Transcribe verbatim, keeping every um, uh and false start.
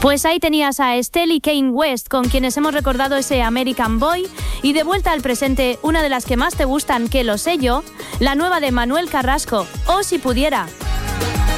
Pues ahí tenías a Estelle y Kanye West, con quienes hemos recordado ese American Boy. Y de vuelta al presente, una de las que más te gustan, que lo sé yo, la nueva de Manuel Carrasco, O si pudiera.